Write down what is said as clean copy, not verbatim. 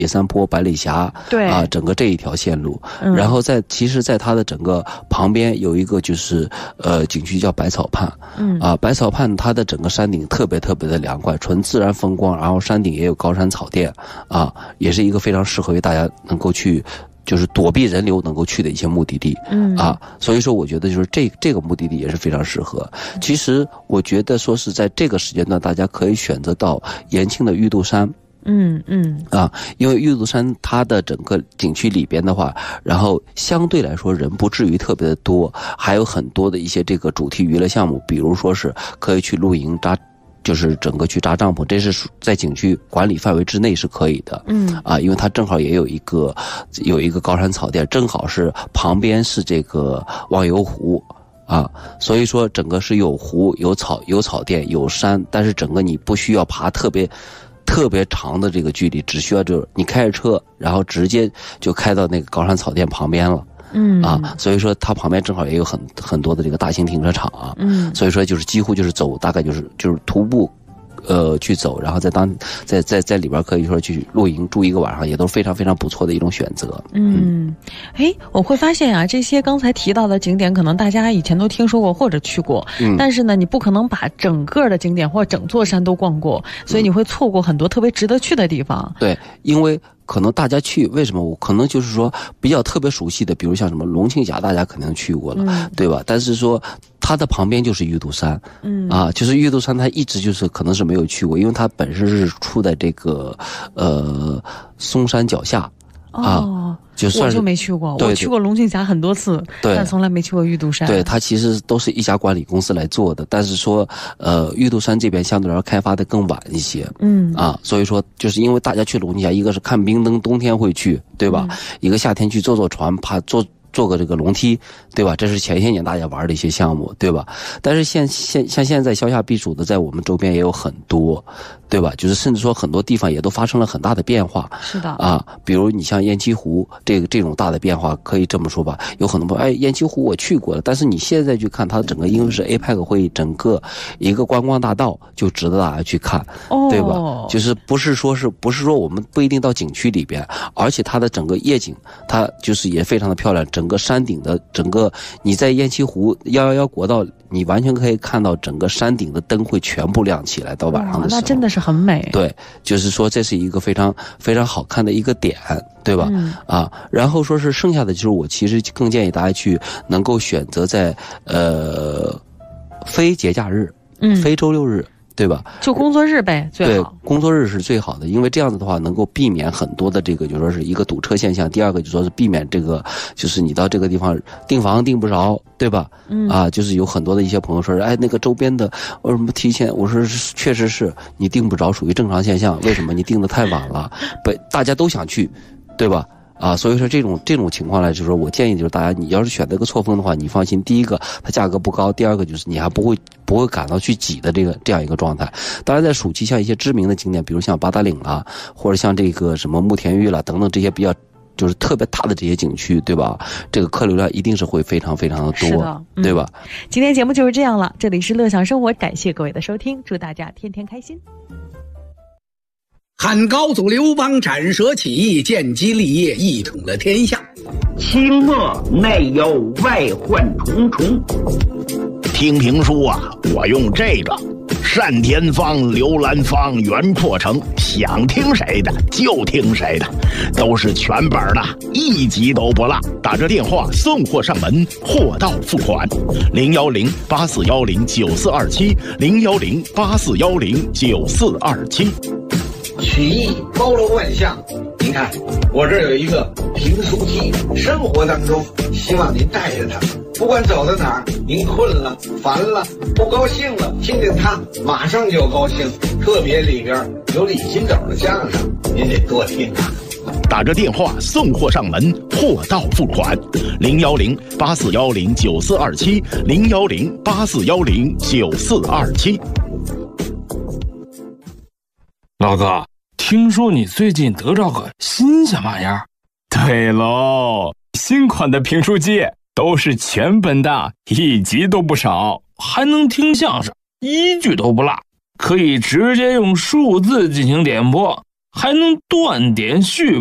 野山坡、百里峡， 对啊，整个这一条线路。然后其实在它的整个旁边有一个就是景区叫百草畔，百草畔它的整个山顶特别特别的凉快，纯自然风光，然后山顶也有高山草甸，啊，也是一个非常适合于大家能够去。就是躲避人流能够去的一些目的地，所以说我觉得就是这个目的地也是非常适合。其实我觉得说是在这个时间段，大家可以选择到延庆的玉渡山，因为玉渡山它的整个景区里边的话，然后相对来说人不至于特别的多，还有很多的一些这个主题娱乐项目，比如说是可以去露营就是整个去扎帐篷，这是在景区管理范围之内是可以的。因为它正好也有一个高山草甸，正好是旁边是这个忘忧湖啊，所以说整个是有湖、有草甸、有山，但是整个你不需要爬特别长的这个距离，只需要就是你开着车，然后直接就开到那个高山草甸旁边了。所以说它旁边正好也有很多的这个大型停车场啊，所以说就是几乎就是走，大概就是徒步，去走，然后在里边可以说去露营住一个晚上，也都是非常非常不错的一种选择。 我会发现啊，这些刚才提到的景点，可能大家以前都听说过或者去过，但是呢，你不可能把整个的景点或者整座山都逛过，所以你会错过很多特别值得去的地方。 对，因为可能大家去，为什么我可能就是说比较特别熟悉的，比如像什么龙庆峡，大家肯定去过了，对吧？但是说它的旁边就是玉渡山，就是玉渡山，它一直就是可能是没有去过，因为它本身是处在这个嵩山脚下。就算是我就没去过， 对我去过龙庆峡很多次，但从来没去过玉渡山。 对，它其实都是一家管理公司来做的，但是说玉渡山这边相对来说开发的更晚一些，所以说就是因为大家去龙庆峡，一个是看冰灯，冬天会去，对吧？一个夏天去坐船，坐个这个龙梯，对吧？这是前些年大家玩的一些项目，对吧？但是像现在消夏避暑的，在我们周边也有很多，对吧？就是甚至说很多地方也都发生了很大的变化。 是的啊，比如你像雁栖湖这种大的变化，可以这么说吧，有很多朋友雁栖湖我去过了，但是你现在去看它整个，因为是 APEC 会议，整个一个观光大道就值得大家去看，对吧？就是不是说我们不一定到景区里边，而且它的整个夜景，它就是也非常的漂亮。整个山顶的整个，你在雁栖湖111国道，你完全可以看到整个山顶的灯会全部亮起来，到晚上的时候， 那真的是很美。 对，就是说这是一个非常非常好看的一个点，对吧？然后说是剩下的，就是我其实更建议大家去能够选择在非节假日，非周六日。对吧？ 就工作日呗，最好。 对，工作日是最好的，因为这样子的话能够避免很多的这个，就说是一个堵车现象。第二个就说是避免这个，就是你到这个地方订房订不着，对吧？就是有很多的一些朋友说，那个周边的为什么提前？我说确实是你订不着，属于正常现象。为什么你订得太晚了？大家都想去，对吧？所以说这种情况来，就是说我建议就是大家，你要是选择个错峰的话，你放心，第一个它价格不高，第二个就是你还不会感到去挤的这样一个状态。当然在暑期，像一些知名的景点，比如像八达岭啊，或者像这个什么慕田峪啦等等这些比较就是特别大的这些景区，对吧？这个客流量一定是会非常非常的多，是的，对吧？ 今天节目就是这样了，这里是乐享生活，感谢各位的收听，祝大家天天开心。 汉高祖刘邦斩蛇起义，建基立业，一统了天下。 清末内忧外患重重。听评书啊，我用这个单田芳、刘兰芳、袁阔成，想听谁的就听谁的，都是全本的，一集都不落。打这电话送货上门，货到付款。010-8410-9427，010-8410-9427。 曲艺包罗万象，您看我这儿有一个评书机，生活当中希望您带着它，不管走到哪儿，您困了、烦了、不高兴了，听见它马上就高兴。特别里边有李金斗的相声，您得多听啊。 打着电话送货上门，货到付款。010-8410-9427，010-8410-9427。 老哥，听说你最近得着个新鲜玩意儿？ 对喽，新款的评书机都是全本的，一集都不少， 还能听相声，一句都不落，可以直接用数字进行点播， 还能断点续